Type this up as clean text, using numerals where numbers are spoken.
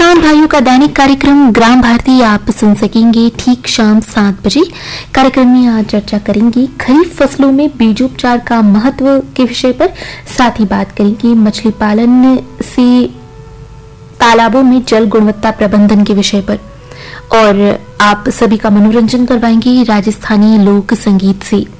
किसान भाइयों का दैनिक कार्यक्रम ग्राम भारती आप सुन सकेंगे ठीक शाम 7 बजे। कार्यक्रम में आज चर्चा करेंगे खरीफ फसलों में बीजोपचार का महत्व के विषय पर, साथ ही बात करेंगे मछली पालन से तालाबों में जल गुणवत्ता प्रबंधन के विषय पर, और आप सभी का मनोरंजन करवाएंगे राजस्थानी लोक संगीत से।